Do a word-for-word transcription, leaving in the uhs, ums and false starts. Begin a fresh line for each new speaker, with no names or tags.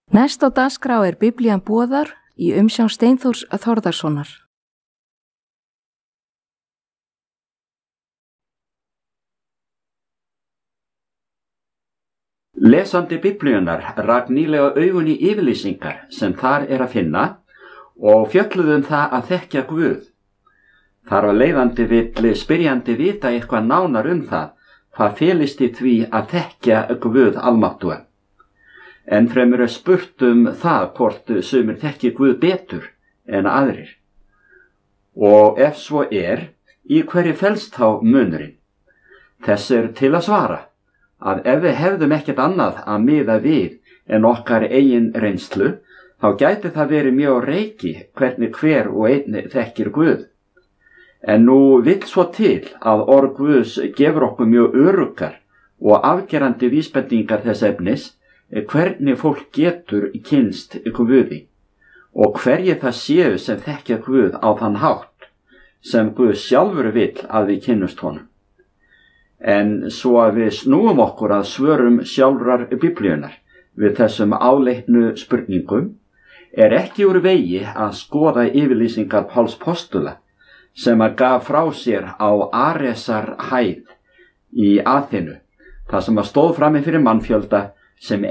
Næst á dagskrá er Biblían boðar í umsjón Steinþórs Þórðarsonar.
Lesandi Biblíunnar rak nýlega augun í yfirlýsingar sem þar er að finna og fjölluðu um það að þekkja Guð. Þar á leiðandi vill spyrjandi vita eitthvað nánar um það hvað felist í því að þekkja Guð almáttugan. En fremur er spurt um það hvort sumir þekki Guð betur en aðrir. Og ef svo er, í hverju felst þá munurinn? Þess er til að svara að ef við hefðum ekkert annað að miða við en okkar eigin reynslu, þá gæti það verið mjög á reiki hvernig hver og einn þekkir Guð. En nú vill svo til að orð Guðs gefur okkur mjög öruggar og afgerandi vísbendingar þess efnis hvernig fólk getur kynnst Guði og hverjir það séu sem þekkja Guð á þann hátt sem Guð sjálfur vill að við kynnust honum. En svo að við snúum okkur að svörum sjálfrar Biblíunnar við þessum áleitnu spurningum er ekki úr vegi að skoða yfirlýsingar Páls postula sem að gaf frá sér á Aresar hæð í Aþenu, þar sem að stóð frammi fyrir mannfjölda sem